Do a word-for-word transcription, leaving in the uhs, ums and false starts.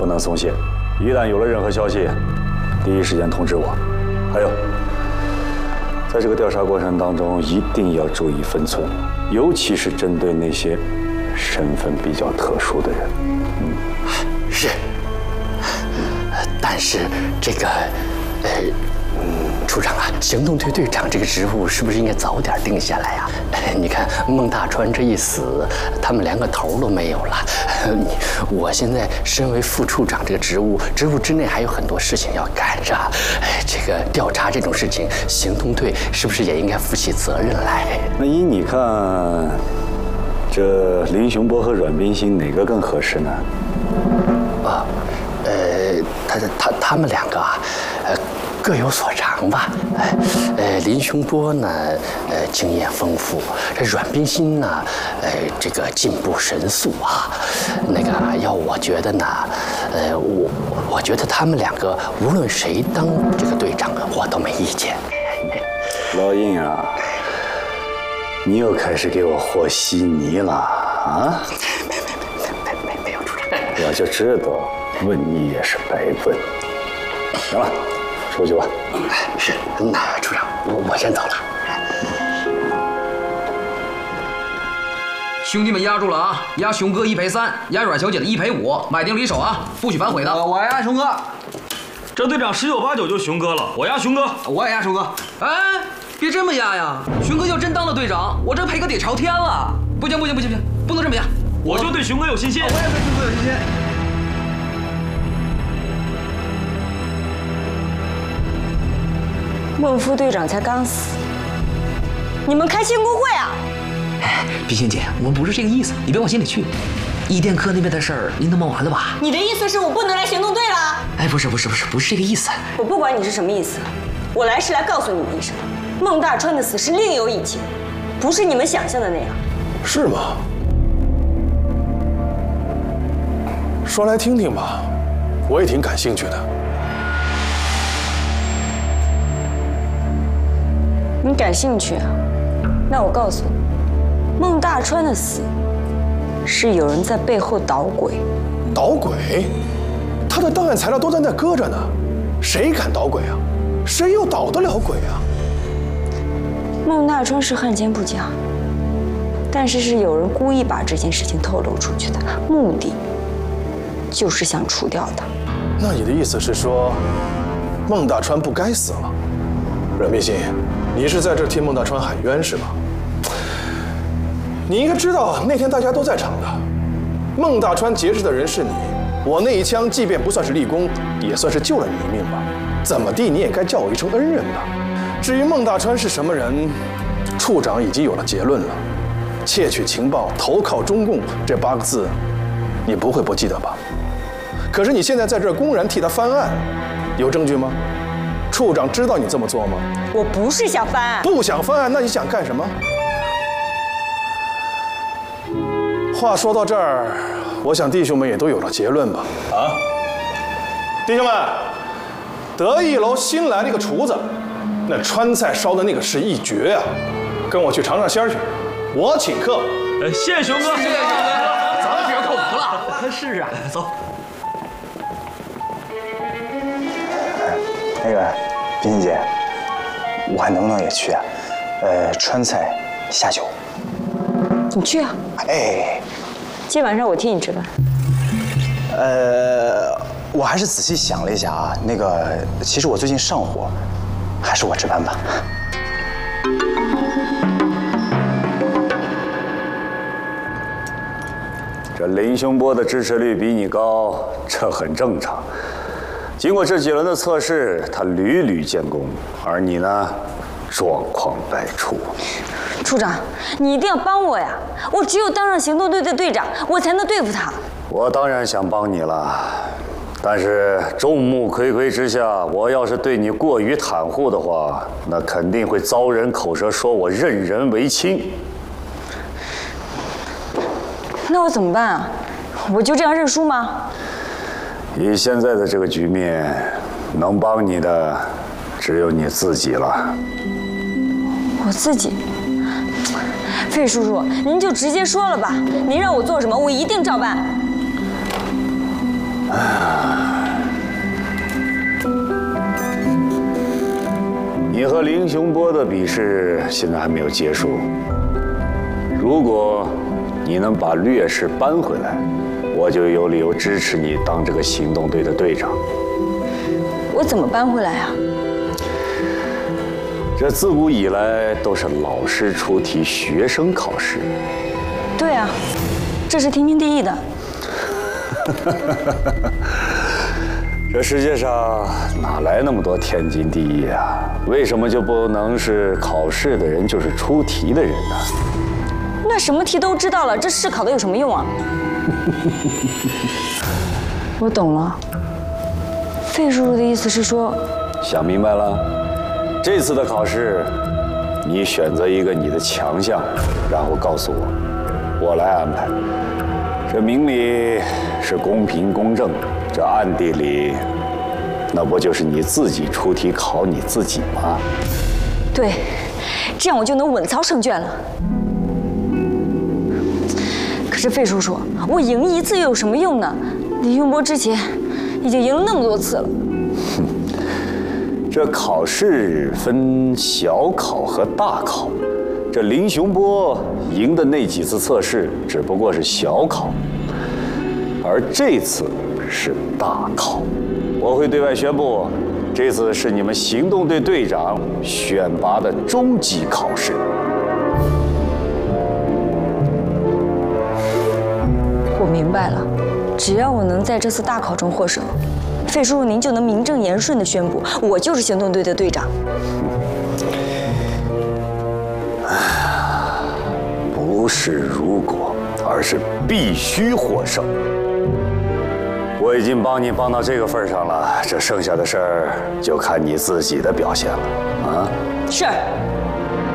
不能松懈。一旦有了任何消息，第一时间通知我。还有，在这个调查过程当中，一定要注意分寸，尤其是针对那些身份比较特殊的人。嗯， 是。但是这个，呃，嗯，处长啊，行动队队长这个职务是不是应该早点定下来呀？你看孟大川这一死，他们连个头都没有了。你，我现在身为副处长这个职务，职务之内还有很多事情要干着。哎，这个调查这种事情，行动队是不是也应该负起责任来？ 那依你看，这林雄波和阮冰心哪个更合适呢？ 啊，呃，他他他们两个啊，呃。各有所长吧，哎，呃，林雄波呢，呃，经验丰富；这阮冰心呢，呃，这个进步神速啊。那个，要我觉得呢，呃，我我觉得他们两个无论谁当这个队长，我都没意见。 老印啊，你又开始给我和稀泥了啊？ 没没没没没没有处长， 我就知道，问你也是白问。行了。出去吧。 是，那处长，我我先走了。 兄弟们压住了啊！压熊哥一赔三，压阮小姐的一赔五，买定离手啊，不许反悔的。 我我压熊哥， 郑队长十有八九就熊哥了，我压熊哥， 我也压熊哥。 哎，别这么压呀！熊哥要真当了队长，我这赔个底朝天了。不行不行不行不行，不能这么压！ 我就对熊哥有信心。 我也对熊哥有信心。 孟副队长才刚死，你们开庆功会啊？ 哎，冰心姐，我们不是这个意思，你别往心里去。伊甸科那边的事儿，您都忙完了吧？ 你的意思是我不能来行动队了？ 哎，不是不是不是，不是这个意思。 我不管你是什么意思，我来是来告诉你们一声，孟大川的死是另有隐情，不是你们想象的那样。 是吗？说来听听吧，我也挺感兴趣的。 你感兴趣啊？那我告诉你，孟大川的死是有人在背后捣鬼。 捣鬼？他的档案材料都在那搁着呢，谁敢捣鬼啊？谁又捣得了鬼啊？ 孟大川是汉奸不假，但是是有人故意把这件事情透露出去的，目的就是想除掉他。 那你的意思是说，孟大川不该死了？阮冰心，你是在这替孟大川喊冤是吧？你应该知道，那天大家都在场的，孟大川劫持的人是你，我那一枪即便不算是立功，也算是救了你一命吧？怎么地，你也该叫我一声恩人吧？至于孟大川是什么人，处长已经有了结论了。窃取情报、投靠中共这八个字，你不会不记得吧？可是你现在在这儿公然替他翻案，有证据吗？处长知道你这么做吗？ 我不是想翻案。 不想翻案，那你想干什么？话说到这儿，我想弟兄们也都有了结论吧？啊，弟兄们，得意楼新来了一个厨子，那川菜烧的那个是一绝啊！跟我去尝尝鲜去，我请客。 哎，谢谢熊哥，谢谢熊哥， 咱们别口福了。 是啊，走。 那个，冰心姐，我还能不能也去啊？呃，川菜下酒。 你去啊！ 哎， 今天晚上我替你吃饭。 呃，我还是仔细想了一下啊，那个，其实我最近上火，还是我值班吧。 这林雄波的支持率比你高，这很正常。经过这几轮的测试，他屡屡建功，而你呢，状况百出。 处长，你一定要帮我呀！我只有当上行动队的队长，我才能对付他。 我当然想帮你了，但是众目睽睽之下，我要是对你过于袒护的话，那肯定会遭人口舌说我任人唯亲。 那我怎么办啊？我就这样认输吗？ 以现在的这个局面，能帮你的只有你自己了。 我自己？费叔叔，您就直接说了吧，您让我做什么，我一定照办。 哎呀， 和林雄波的比试现在还没有结束。如果你能把劣势扳回来，我就有理由支持你当这个行动队的队长。 我怎么扳回来啊？ 这自古以来都是老师出题，学生考试。 对啊，这是天经地义的。 这世界上哪来那么多天经地义啊？为什么就不能是考试的人就是出题的人呢？ 那什么题都知道了，这试考的有什么用啊？我懂了，费叔叔的意思是说， 想明白了，这次的考试，你选择一个你的强项，然后告诉我，我来安排。这明里是公平公正，这暗地里，那不就是你自己出题考你自己吗？ 对，这样我就能稳操胜券了。可是费叔叔，我赢一次又有什么用呢？李永波之前已经赢了那么多次了。 哼，这考试分小考和大考，这林雄波赢的那几次测试只不过是小考，而这次是大考。我会对外宣布，这次是你们行动队队长选拔的终极考试。 我明白了，只要我能在这次大考中获胜，费叔叔您就能名正言顺地宣布，我就是行动队的队长。 不是如果，而是必须获胜。我已经帮你帮到这个份上了，这剩下的事儿就看你自己的表现了啊！ 是。